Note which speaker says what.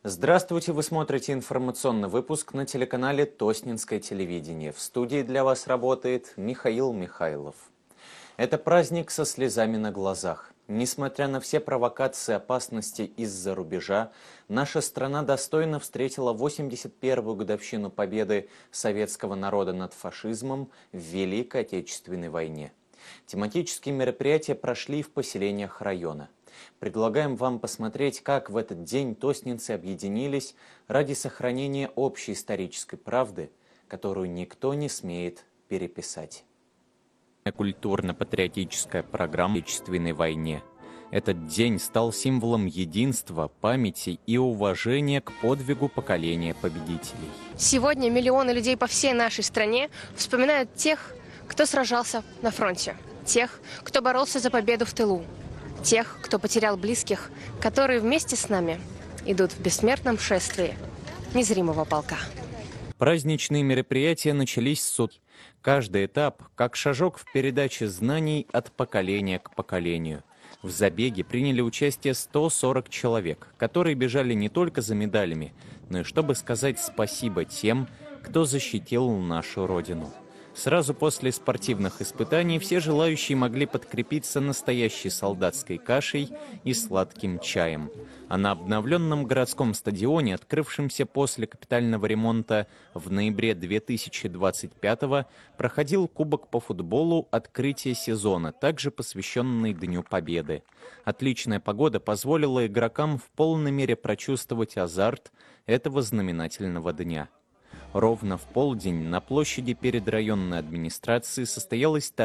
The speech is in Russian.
Speaker 1: Здравствуйте, вы смотрите информационный выпуск на телеканале Тоснинское телевидение. В студии для вас работает Михаил Михайлов. Это праздник со слезами на глазах. Несмотря на все провокации и опасности из-за рубежа, наша страна достойно встретила 81-ю годовщину победы советского народа над фашизмом в Великой Отечественной войне. Тематические мероприятия прошли в поселениях района. Предлагаем вам посмотреть, как в этот день тоснинцы объединились ради сохранения общей исторической правды, которую никто не смеет переписать. Культурно-патриотическая программа в Отечественной войне. Этот день стал символом единства, памяти и уважения к подвигу поколения победителей.
Speaker 2: Сегодня миллионы людей по всей нашей стране вспоминают тех, кто сражался на фронте, тех, кто боролся за победу в тылу, тех, кто потерял близких, которые вместе с нами идут в бессмертном шествии незримого полка.
Speaker 1: Праздничные мероприятия начались с утра. Каждый этап как шажок в передаче знаний от поколения к поколению. В забеге приняли участие 140 человек, которые бежали не только за медалями, но и чтобы сказать спасибо тем, кто защитил нашу Родину. Сразу после спортивных испытаний все желающие могли подкрепиться настоящей солдатской кашей и сладким чаем. А на обновленном городском стадионе, открывшемся после капитального ремонта в ноябре 2025-го, проходил Кубок по футболу открытия сезона, также посвященный Дню Победы. Отличная погода позволила игрокам в полной мере прочувствовать азарт этого знаменательного дня. Ровно в полдень на площади перед районной администрацией состоялась